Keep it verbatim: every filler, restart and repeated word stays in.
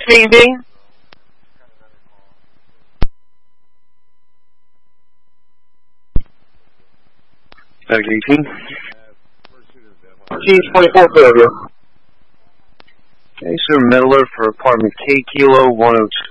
Receiving. Back eighteen. G twenty-four Fairview. Okay, sir, meddler for apartment K Kilo one oh